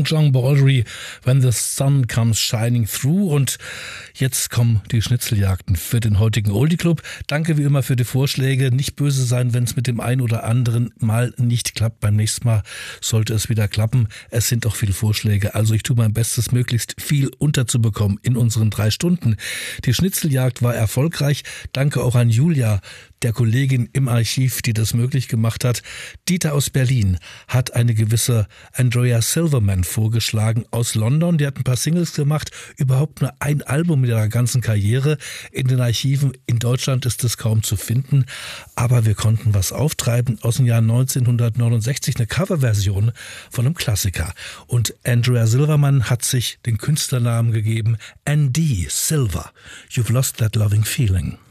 John Baldry, When the Sun Comes Shining Through. Und jetzt kommen die Schnitzeljagden für den heutigen Oldie Club. Danke wie immer für die Vorschläge. Nicht böse sein, wenn es mit dem einen oder anderen mal nicht klappt. Beim nächsten Mal sollte es wieder klappen. Es sind auch viele Vorschläge. Also ich tue mein Bestes, möglichst viel unterzubekommen in unseren 3 Stunden. Die Schnitzeljagd war erfolgreich. Danke auch an Julia, der Kollegin im Archiv, die das möglich gemacht hat. Dieter aus Berlin hat eine gewisse Andrea Silverman vorgeschlagen aus London. Die hat ein paar Singles gemacht, überhaupt nur ein Album in ihrer ganzen Karriere. In den Archiven in Deutschland ist es kaum zu finden, aber wir konnten was auftreiben aus dem Jahr 1969, eine Coverversion von einem Klassiker. Und Andrea Silverman hat sich den Künstlernamen gegeben, Andy Silver. You've lost that loving feeling.